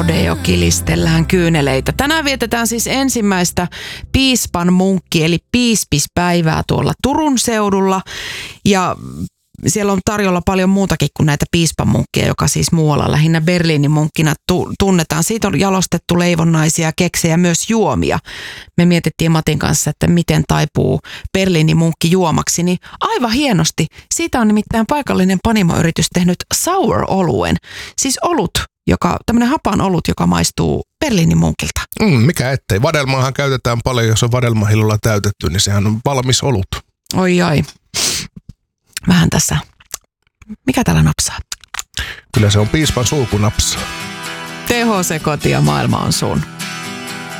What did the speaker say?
Rodeo kilistellään kyyneleitä. Tänään vietetään siis ensimmäistä piispan munkki eli piispispäivää tuolla Turun seudulla. Ja siellä on tarjolla paljon muutakin kuin näitä piispamunkkeja, joka siis muualla lähinnä Berliinin munkkina tunnetaan. Siitä on jalostettu leivonnaisia, keksejä ja myös juomia. Me mietittiin Matin kanssa, että miten taipuu Berliinin munkki juomaksi, niin aivan hienosti. Siitä on nimittäin paikallinen panimoyritys tehnyt sour-oluen, siis olut, tämmöinen hapan olut, joka maistuu Berliinin munkilta. Mikä ettei. Vadelmaahan käytetään paljon, jos on vadelmahillolla täytetty, niin sehän on valmis olut. Oi ai. Vähän tässä. Mikä täällä napsaa? Kyllä se on piispan sulkunapsa. THC Koti ja maailma on sun.